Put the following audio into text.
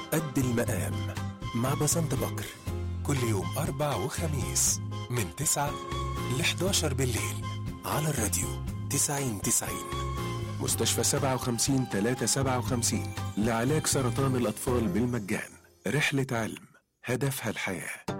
قد المقام مع بسنت بكر، كل يوم أربع وخميس من 9 ل 11 بالليل على الراديو 90-90. مستشفى 57-357 لعلاج سرطان الأطفال بالمجان. رحلة علم هدفها الحياة.